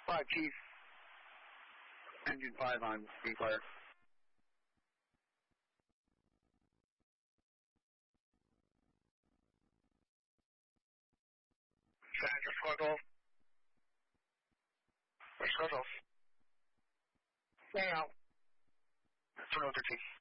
5, Chief. Engine 5 on Fire. Sandra Squad. Where's Squad? Stay out. 213.